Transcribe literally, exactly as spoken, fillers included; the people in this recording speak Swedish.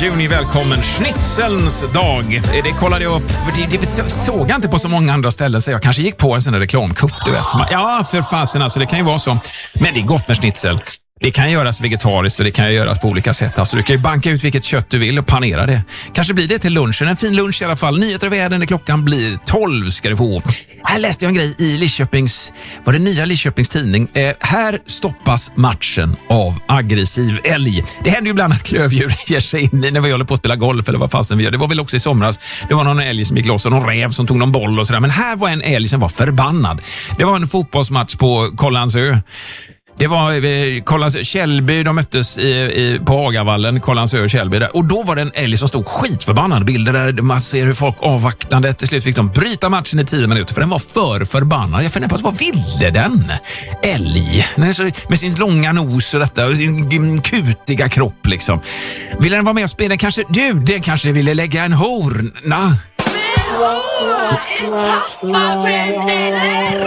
juni, välkommen Schnitzelns dag. Det kollade jag upp, för det, det såg jag inte på så många andra ställen, så jag kanske gick på en sån där reklamkupp, du vet. Ja, för fasen, alltså det kan ju vara så. Men det är gott med schnitzel. Det kan göras vegetariskt och det kan göras på olika sätt. Alltså du kan ju banka ut vilket kött du vill och panera det. Kanske blir det till lunchen, en fin lunch i alla fall. Nyheter och väder när klockan blir tolv ska du få. Här läste jag en grej i Lidköpings, var det nya Lidköpings tidning. Eh, här stoppas matchen av aggressiv älg. Det händer ju ibland att klövdjur ger sig in i när vi håller på att spela golf eller vad fasen vi gör. Det var väl också i somras. Det var någon älg som gick loss och någon räv som tog någon boll och sådär. Men här var en älg som var förbannad. Det var en fotbollsmatch på Kållandsö. Det var eh, Kållandsö, Källby, de möttes i, i, på Hagavallen, Kållandsö och Källby där. Och då var det en älg som stod skitförbannad. Bilder där man ser hur folk avvaktande. Till slut fick de bryta matchen i tio minuter för den var för förbannad. Jag funderar på, vad ville den? Älg. Med sin långa nos och detta och sin kutiga kropp liksom. Ville den vara med och spela? Kanske, du, den kanske ville lägga en horna. Men åh, ett pappaskämt eller?